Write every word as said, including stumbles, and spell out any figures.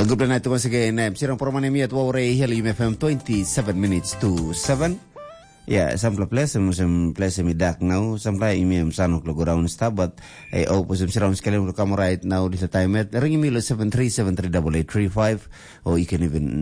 Good night once again. Sirang Pormanemi at Wawre Helium F M twenty-seven minutes to seven. Yeah, sample place, some place me dark now. Some play me sanok logo round star, but I open some surround scale camera right now. This time at ring me seven three seven three eight eight three five, or you can even